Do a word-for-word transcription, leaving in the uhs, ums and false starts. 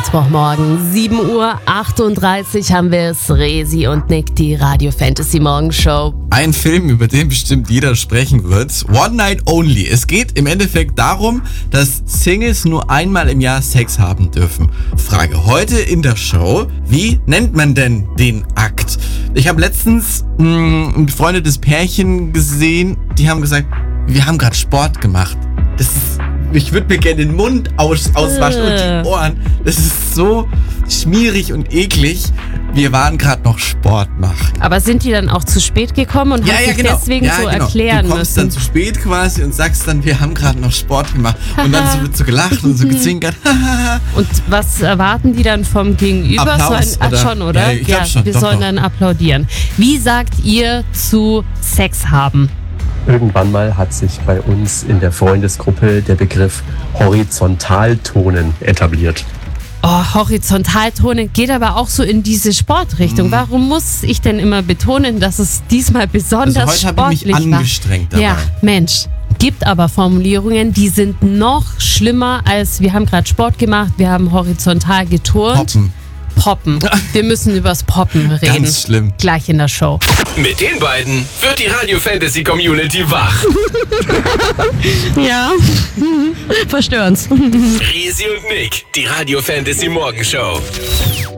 Mittwochmorgen, sieben Uhr achtunddreißig haben wir es. Resi und Nick, die Radio Fantasy Morgenshow. Ein Film, über den bestimmt jeder sprechen wird. One Night Only. Es geht im Endeffekt darum, dass Singles nur einmal im Jahr Sex haben dürfen. Frage heute in der Show: Wie nennt man denn den Akt? Ich habe letztens mh, ein befreundetes Pärchen gesehen, die haben gesagt, wir haben gerade Sport gemacht. Das ist, ich würde mir gerne den Mund aus, auswaschen äh. und die Ohren. Das ist so schmierig und eklig. Wir waren gerade noch Sport machen. Aber sind die dann auch zu spät gekommen und ja, hast ja, dich genau. deswegen ja, so genau. erklären Du kommst müssen? dann zu spät quasi und sagst dann, wir haben gerade noch Sport gemacht. Und dann so wird so gelacht und so gezwinkert. Und was erwarten die dann vom Gegenüber? Applaus, so ein, ach, schon, oder? Ja, ich glaub schon, wir doch, sollen doch. dann applaudieren. Wie sagt ihr zu Sex haben? Irgendwann mal hat sich bei uns in der Freundesgruppe der Begriff Horizontaltonen etabliert. Oh, Horizontaltonen geht aber auch so in diese Sportrichtung. Mhm. Warum muss ich denn immer betonen, dass es diesmal besonders Also heute habe ich sportlich mich angestrengt war? dabei. Ja, Mensch. Gibt aber Formulierungen, die sind noch schlimmer als wir haben gerade Sport gemacht, wir haben horizontal geturnt. Poppen. Poppen. Wir müssen übers Poppen reden. Ganz schlimm. Gleich in der Show. Mit den beiden wird die Radio Fantasy Community wach. Ja, verstören's. Resi und Nick, die Radio Fantasy Morgenshow.